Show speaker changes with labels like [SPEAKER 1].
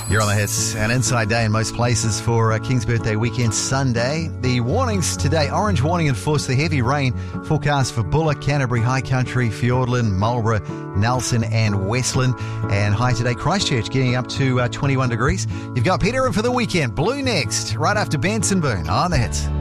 [SPEAKER 1] You're on the hits. An inside day in most places for King's Birthday weekend Sunday. The warnings today, orange warning enforced, the heavy rain forecast for Bulla, Canterbury, High Country, Fiordland, Marlborough, Nelson and Westland. And high today, Christchurch getting up to 21 degrees. You've got Peter in for the weekend. Blue next, right after Benson Boone on the hits.